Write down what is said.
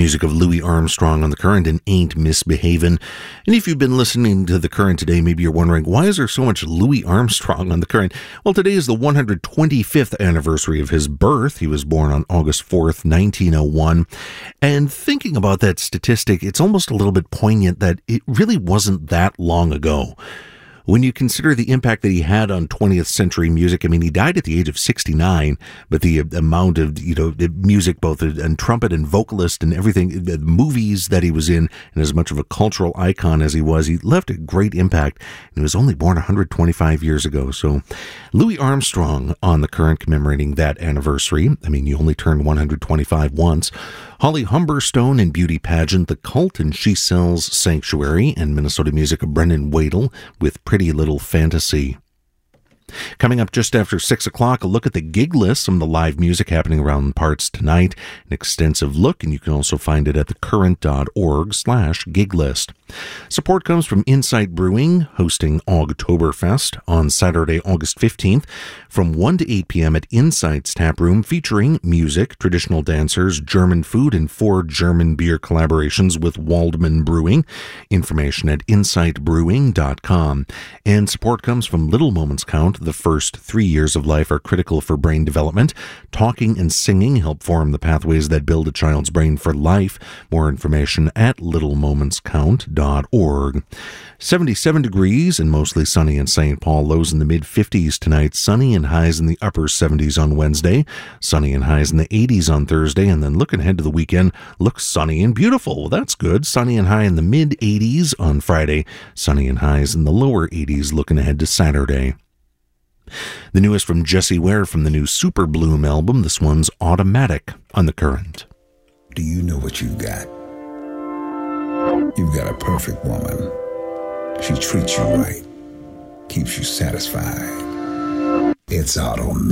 music of Louis Armstrong on The Current and Ain't Misbehavin'. And if you've been listening to The Current today, maybe you're wondering, why is there so much Louis Armstrong on The Current? Well, today is the 125th anniversary of his birth. He was born on August 4th, 1901. And thinking about that statistic, it's almost a little bit poignant that it really wasn't that long ago. When you consider the impact that he had on 20th century music, I mean, he died at the age of 69, but the amount of, music, both and trumpet and vocalist and everything, the movies that he was in, and as much of a cultural icon as he was, he left a great impact. And he was only born 125 years ago. So Louis Armstrong on The Current commemorating that anniversary. I mean, you only turn 125 once. Holly Humberstone in Beauty Pageant, The Cult and She Sells Sanctuary, and Minnesota music of Brendan Wadle with Pretty Little Fantasy. Coming up just after 6 o'clock, a look at the gig list, some of the live music happening around parts tonight, an extensive look, and you can also find it at thecurrent.org/gig list. Support comes from Insight Brewing, hosting Ogtoberfest on Saturday, August 15th, from 1 to 8 p.m. at Insight's Tap Room, featuring music, traditional dancers, German food, and 4 German beer collaborations with Waldman Brewing. Information at insightbrewing.com. And support comes from Little Moments Count. The first 3 years of life are critical for brain development. Talking and singing help form the pathways that build a child's brain for life. More information at littlemomentscount.org. 77 degrees and mostly sunny in St. Paul. Lows in the mid-50s tonight. Sunny and highs in the upper 70s on Wednesday. Sunny and highs in the 80s on Thursday. And then looking ahead to the weekend, looks sunny and beautiful. Well, that's good. Sunny and high in the mid-80s on Friday. Sunny and highs in the lower 80s looking ahead to Saturday. The newest from Jessie Ware from the new Super Bloom album. This one's Automatic on The Current. Do you know what you've got? You've got a perfect woman. She treats you right, keeps you satisfied. It's automatic.